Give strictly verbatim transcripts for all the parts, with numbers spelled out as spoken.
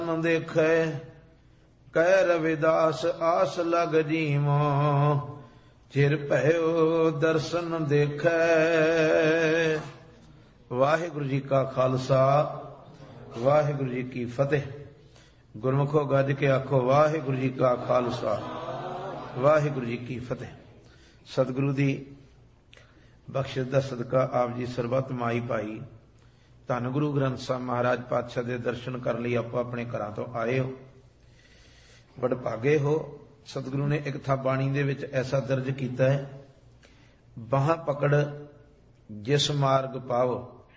ਦੇਖੈ ਕਹਿ ਰਵਿਦਾਸ ਆਸ ਲਗ ਜੀਵੋ ਚਿਰ ਭਇਓ ਦਰਸ਼ਨ ਦੇਖੈ। ਵਾਹਿਗੁਰੂ ਜੀ ਕਾ ਖਾਲਸਾ ਵਾਹਿਗੁਰੂ ਜੀ ਕੀ ਫਤਿਹ। ਗੁਰਮੁਖੋ ਗੱਜ ਕੇ ਆਖੋ ਵਾਹਿਗੁਰੂ ਜੀ ਕਾ ਖਾਲਸਾ ਵਾਹਿਗੁਰੂ ਜੀ ਕੀ ਫਤਿਹ। ਸਤਿਗੁਰੂ ਦੀ ਬਖਸ਼ਿਸ਼ ਦਾ ਸਦਕਾ ਆਪ ਜੀ ਸਰਬੱਤ ਮਾਈ ਭਾਈ ਧੰਨ ਗੁਰੂ ਗ੍ਰੰਥ ਸਾਹਿਬ ਮਹਾਰਾਜ ਪਾਤਸ਼ਾਹ ਦੇ ਦਰਸ਼ਨ ਕਰਨ ਲਈ ਆਪੋ ਆਪਣੇ ਘਰਾਂ ਤੋਂ ਆਏ ਹੋ। ਵਡਭਾਗੇ ਹੋ। ਸਤਿਗੁਰੂ ਨੇ ਇੱਕ ਥਾਂ ਬਾਣੀ ਦੇ ਵਿੱਚ ਐਸਾ ਦਰਜ ਕੀਤਾ ਹੈ, ਬਾਹਾਂ ਪਕੜ ਜਿਸ ਮਾਰਗ ਪਾਵੋ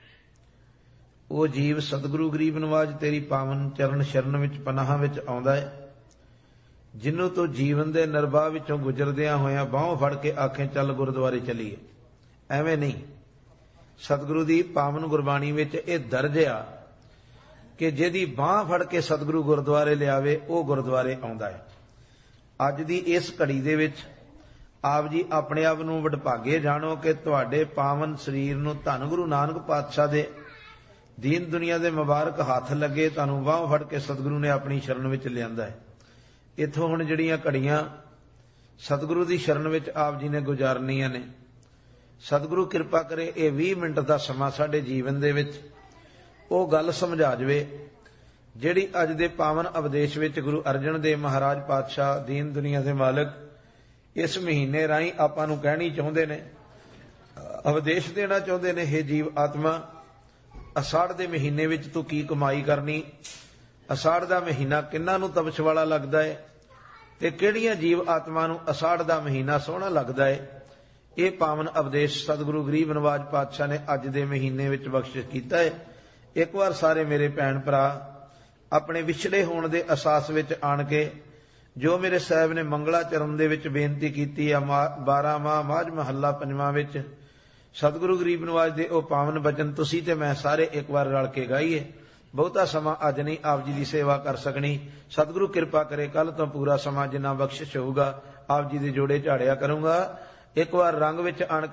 ਉਹ ਜੀਵ ਸਤਿਗੁਰੂ ਗਰੀਬ ਨਵਾਜ ਤੇਰੀ ਪਾਵਨ ਚਰਨ ਸ਼ਰਨ ਵਿੱਚ ਪਨਾਹ ਵਿੱਚ ਆਉਂਦਾ ਹੈ। ਜਿਹਨੂੰ ਤੂੰ ਜੀਵਨ ਦੇ ਨਿਰਵਾਹ ਵਿੱਚੋਂ ਗੁਜ਼ਰਦਿਆਂ ਹੋਇਆਂ ਬਾਹੋਂ ਫੜ ਕੇ ਆਖੇ ਚੱਲ ਗੁਰਦੁਆਰੇ ਚੱਲੀਏ, ਐਵੇਂ ਨਹੀਂ। ਸਤਿਗੁਰੂ ਦੀ ਪਾਵਨ ਗੁਰਬਾਣੀ ਵਿੱਚ ਇਹ ਦਰਜ ਆ ਕਿ ਜਿਹਦੀ ਬਾਂਹ ਫੜ ਕੇ ਸਤਿਗੁਰੂ ਗੁਰਦੁਆਰੇ ਲਿਆਵੇ ਉਹ ਗੁਰਦੁਆਰੇ ਆਉਂਦਾ ਹੈ। ਅੱਜ ਦੀ ਇਸ ਘੜੀ ਦੇ ਵਿੱਚ ਆਪ ਜੀ ਆਪਣੇ ਆਪ ਨੂੰ ਵਡਭਾਗੇ ਜਾਣੋ ਕਿ ਤੁਹਾਡੇ ਪਾਵਨ ਸਰੀਰ ਨੂੰ ਧੰਨ ਗੁਰੂ ਨਾਨਕ ਪਾਤਸ਼ਾਹ ਦੇ ਦੀਨ ਦੁਨੀਆ ਦੇ ਮੁਬਾਰਕ ਹੱਥ ਲੱਗੇ, ਤੁਹਾਨੂੰ ਬਾਂਹ ਫੜ ਕੇ ਸਤਿਗੁਰੂ ਨੇ ਆਪਣੀ ਸ਼ਰਨ ਵਿੱਚ ਲਿਆਂਦਾ ਹੈ। ਇੱਥੋਂ ਹੁਣ ਜਿਹੜੀਆਂ ਘੜੀਆਂ ਸਤਿਗੁਰੂ ਦੀ ਸ਼ਰਨ ਵਿੱਚ ਆਪ ਜੀ ਨੇ ਗੁਜ਼ਾਰਨੀਆਂ ਨੇ, ਸਤਿਗੁਰੂ ਕਿਰਪਾ ਕਰੇ ਇਹ ਵੀਹ ਮਿੰਟ ਦਾ ਸਮਾਂ ਸਾਡੇ ਜੀਵਨ ਦੇ ਵਿੱਚ ਉਹ ਗੱਲ ਸਮਝਾ ਜਾਵੇ ਜਿਹੜੀ ਅੱਜ ਦੇ ਪਾਵਨ ਉਪਦੇਸ਼ ਵਿੱਚ ਗੁਰੂ ਅਰਜਨ ਦੇਵ ਮਹਾਰਾਜ ਪਾਤਸ਼ਾਹ ਦੀਨ ਦੁਨੀਆ ਦੇ ਮਾਲਕ ਇਸ ਮਹੀਨੇ ਰਾਹੀਂ ਆਪਾਂ ਨੂੰ ਕਹਿਣੀ ਚਾਹੁੰਦੇ ਨੇ, ਉਪਦੇਸ਼ ਦੇਣਾ ਚਾਹੁੰਦੇ ਨੇ। ਹੇ ਜੀਵ ਆਤਮਾ, ਅਸਾੜ ਦੇ ਮਹੀਨੇ ਵਿੱਚ ਤੂੰ ਕੀ ਕਮਾਈ ਕਰਨੀ, ਅਸਾੜ ਦਾ ਮਹੀਨਾ ਕਿੰਨਾਂ ਨੂੰ ਤਪਸ਼ ਵਾਲਾ ਲੱਗਦਾ ਹੈ ਤੇ ਕਿਹੜੀਆਂ ਜੀਵ ਆਤਮਾ ਨੂੰ ਅਸਾੜ ਦਾ ਮਹੀਨਾ ਸੋਹਣਾ ਲੱਗਦਾ ਹੈ। ਇਹ ਪਾਵਨ ਉਪਦੇਸ਼ ਸਤਿਗੁਰੂ ਗਰੀਬ ਨਵਾਜ ਪਾਤਸ਼ਾਹ ਨੇ ਅੱਜ ਦੇ ਮਹੀਨੇ ਵਿੱਚ ਬਖਸ਼ਿਸ਼ ਕੀਤਾ ਹੈ। ਇੱਕ ਵਾਰ ਸਾਰੇ ਮੇਰੇ ਭੈਣ ਭਰਾ ਆਪਣੇ ਵਿਛੜੇ ਹੋਣ ਦੇ ਅਹਿਸਾਸ ਵਿੱਚ ਆਣ ਕੇ ਜੋ ਮੇਰੇ ਸਾਹਿਬ ਨੇ ਮੰਗਲਾ ਚਰਨ ਦੇ ਵਿੱਚ ਬੇਨਤੀ ਕੀਤੀ ਆ, ਬਾਰਾਂਮਾਹ ਮਾਝ ਮਹੱਲਾ ਪੰਜਵਾਂ ਵਿੱਚ ਸਤਿਗੁਰੂ ਗਰੀਬ ਨਵਾਜ ਦੇ ਉਹ ਪਾਵਨ ਬਚਨ ਤੁਸੀਂ ਤੇ ਮੈਂ ਸਾਰੇ ਇੱਕ ਵਾਰ ਰਲ ਕੇ ਗਾਈਏ। ਬਹੁਤਾ ਸਮਾਂ ਅੱਜ ਨਹੀਂ ਆਪ ਜੀ ਦੀ ਸੇਵਾ ਕਰ ਸਕਣੀ। ਸਤਿਗੁਰੂ ਕਿਰਪਾ ਕਰੇ ਕੱਲ ਤੋਂ ਪੂਰਾ ਸਮਾਂ ਜਿੰਨਾ ਬਖਸ਼ਿਸ਼ ਹੋਊਗਾ ਆਪ ਜੀ ਦੇ ਜੋੜੇ ਝਾੜਿਆ ਕਰੂੰਗਾ। ਇੱਕ ਵਾਰ ਰੰਗ ਵਿੱਚ ਆਣ